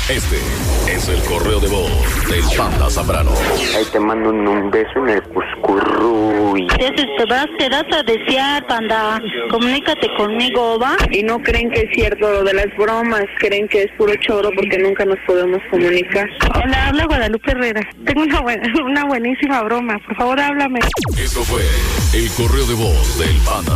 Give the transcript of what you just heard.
Este es el correo de voz del Panda Zambrano. Ahí te mando un beso en el cuscurruy. Te das a desear, Panda. Comunícate conmigo, ¿va? Y no creen que es cierto lo de las bromas, creen que es puro choro porque nunca nos podemos comunicar. Hola, habla Guadalupe Herrera. Tengo una buenísima broma. Por favor, háblame. Eso fue el correo de voz del Panda